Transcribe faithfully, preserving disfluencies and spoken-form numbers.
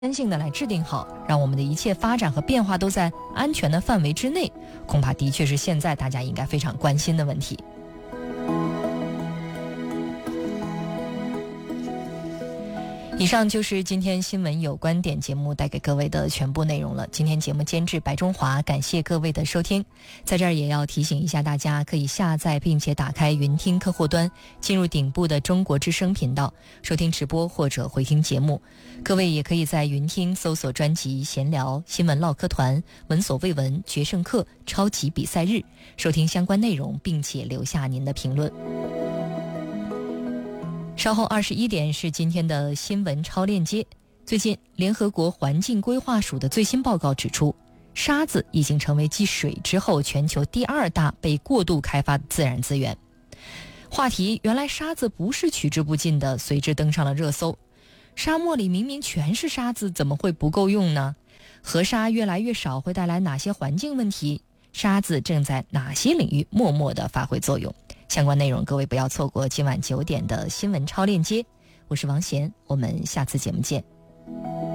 性的来制定好，让我们的一切发展和变化都在安全的范围之内，恐怕的确是现在大家应该非常关心的问题。以上就是今天新闻有观点节目带给各位的全部内容了。今天节目监制白中华，感谢各位的收听。在这儿也要提醒一下大家，可以下载并且打开云听客户端，进入顶部的中国之声频道，收听直播或者回听节目。各位也可以在云听搜索专辑闲聊、新闻唠嗑团、闻所未闻、决胜课、超级比赛日，收听相关内容，并且留下您的评论。稍后二十一点是今天的新闻超链接。最近联合国环境规划署的最新报告指出，沙子已经成为继水之后全球第二大被过度开发的自然资源。话题原来沙子不是取之不尽的，随之登上了热搜。沙漠里明明全是沙子，怎么会不够用呢？河沙越来越少会带来哪些环境问题？沙子正在哪些领域默默地发挥作用？相关内容各位不要错过今晚九点的新闻超链接。我是王贤，我们下次节目见。